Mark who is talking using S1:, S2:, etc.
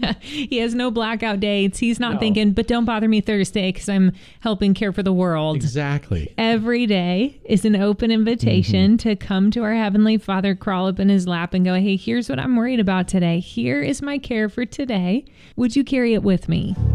S1: He has no blackout dates. He's not
S2: No.
S1: thinking, but don't bother me Thursday because I'm helping care for the world.
S2: Exactly.
S1: Every day is an open invitation to come to our Heavenly Father, crawl up in his lap and go, hey, here's what I'm worried about today. Here is my care for today. Would you carry it with me?